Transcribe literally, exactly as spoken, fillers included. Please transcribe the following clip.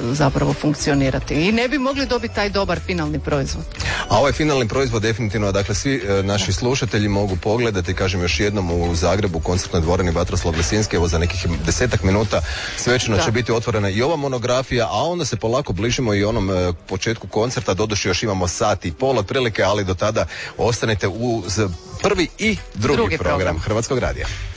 zapravo funkcionirati i ne bi mogli dobiti taj dobar finalni proizvod. A ovaj finalni proizvod definitivno, dakle svi e, naši slušatelji mogu pogledati, kažem još jednom, u Zagrebu, koncertnoj dvorani Vatroslav Lisinski, evo za nekih desetak minuta svečano će biti otvorena i ova monografija, a onda se polako bližimo i onom e, početku koncerta, doduše još imamo sat i pol otprilike, ali do tada ostanite uz prvi i drugi, drugi program, program Hrvatskog radija.